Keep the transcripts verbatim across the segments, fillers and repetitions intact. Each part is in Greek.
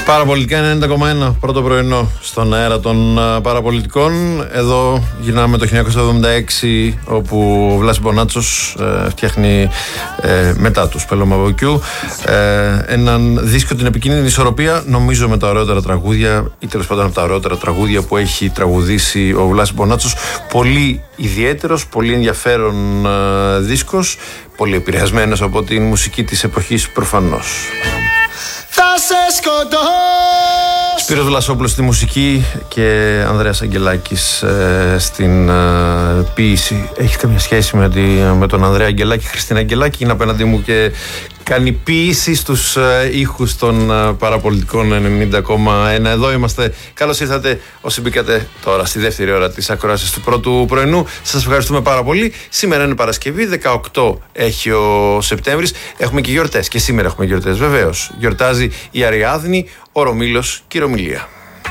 Παραπολιτικά ενενήντα κόμμα ένα, πρώτο πρωινό στον αέρα των uh, παραπολιτικών. Εδώ γυρνάμε το χίλια εννιακόσια εβδομήντα έξι, όπου ο Βλάσης Μπονάτσος ε, φτιάχνει ε, μετά του Σπελομαβοκιού ε, έναν δίσκο, την επικίνδυνη ισορροπία, νομίζω με τα ωραιότερα τραγούδια ή τέλος πάντων από τα ωραιότερα τραγούδια που έχει τραγουδήσει ο Βλάσης Μπονάτσος. Πολύ ιδιαίτερος, πολύ ενδιαφέρον ε, δίσκος, πολύ επηρεασμένος από την μουσική της εποχής προφανώς. Θα σε σκοτώσω. Σπύρος Βλασόπουλος στη μουσική και Ανδρέας Αγγελάκης ε, στην ε, ποίηση. Έχει καμία σχέση με, τη, με τον Ανδρέα Αγγελάκη? Χριστίνα Αγγελάκη είναι απέναντί μου και κάνει ποίηση στους ε, ήχους των ε, παραπολιτικών ενενήντα κόμμα ένα. Εδώ είμαστε. Καλώς ήρθατε όσοι μπήκατε τώρα στη δεύτερη ώρα της ακρόασης του πρώτου πρωινού. Σας ευχαριστούμε πάρα πολύ. Σήμερα είναι Παρασκευή, δεκαοκτώ έχει ο Σεπτέμβρης. Έχουμε και γιορτές και σήμερα έχουμε γιορτές, βεβαίως. Γιορτάζει η Αριάδνη, ο Ρωμήλος και η Ρωμιλία.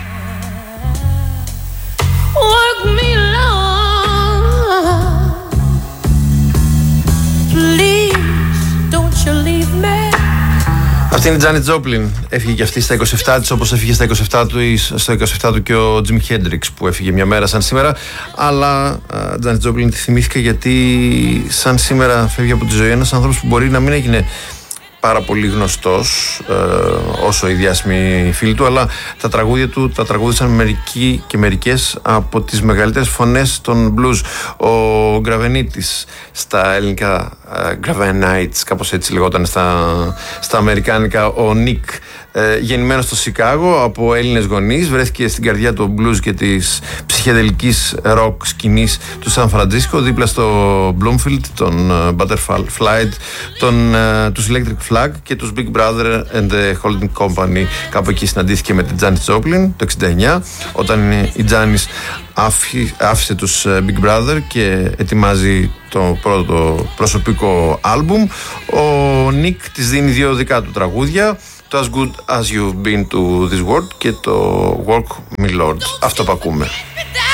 Αυτή είναι η Τζάνετ Τζόπλιν. Έφυγε και αυτή στα είκοσι επτά της, όπως έφυγε στα είκοσι επτά του, στο είκοσι επτά του και ο Τζιμ Χέντριξ που έφυγε μια μέρα σαν σήμερα. Αλλά Τζάνετ Τζόπλιν τη θυμήθηκα γιατί σαν σήμερα φεύγει από τη ζωή ένας άνθρωπος που μπορεί να μην έγινε πάρα πολύ γνωστός ε, όσο οι διάσημοι φίλοι του, αλλά τα τραγούδια του τα τραγούδισαν μερικοί και μερικές από τις μεγαλύτερες φωνές των blues. Ο Γκραβενίτης στα ελληνικά, ε, Gravenites, κάπως έτσι λεγόταν στα, στα αμερικάνικα. Ο Νίκ, ε, γεννημένος στο Σικάγο από Έλληνες γονείς, βρέθηκε στην καρδιά του blues και της ψυχεδελικής rock σκηνής του Σαν Φραντζίσκο, δίπλα στο Bloomfield, τον uh, Butterfly Flight, τον, uh, τους Electric Flag και τους Big Brother and the Holding Company. Κάπου εκεί συναντήθηκε με την Τζάνετ Τζόπλιν το εξήντα εννιά, όταν η Τζάνις άφησε τους Big Brother και ετοιμάζει το πρώτο προσωπικό άλμπουμ. Ο Νίκ της δίνει δύο δικά του τραγούδια, το As Good As You've Been to This World και το Walk Me Lord. Αυτό που ακούμε.